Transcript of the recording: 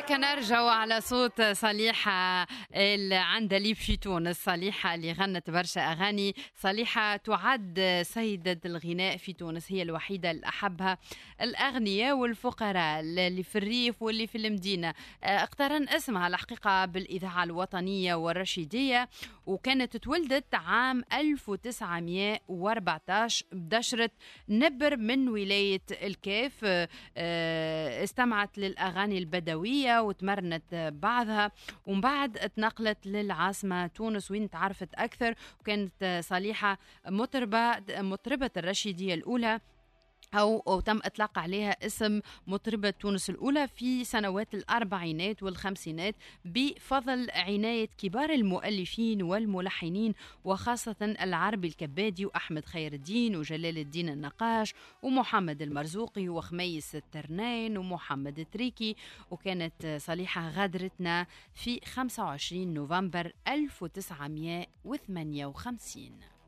هكا نرجعوا على صوت صليحة العندليب في تونس. صليحة اللي غنت برشا أغاني. صليحة تعد سيدة الغناء في تونس، هي الوحيدة اللي أحبها الأغنياء والفقراء اللي في الريف واللي في المدينة. اقترن اسمها الحقيقة بالإذاعة الوطنية والرشيدية، وكانت تولدت عام 1914 بدشرة نبر من ولاية الكيف. استمعت للأغاني البدوية وتمرنت بعضها، ومن بعد اتنقلت للعاصمة تونس وين تعرفت أكثر، وكانت صليحة مطربة الرشيدية الأولى، أو تم إطلاق عليها اسم مطربة تونس الأولى في سنوات الأربعينات والخمسينات بفضل عناية كبار المؤلفين والملحنين، وخاصة العربي الكبادي وأحمد خير الدين وجلال الدين النقاش ومحمد المرزوقي وخميس الترنين ومحمد التريكي. وكانت صليحة غادرتنا في 25 نوفمبر 1958.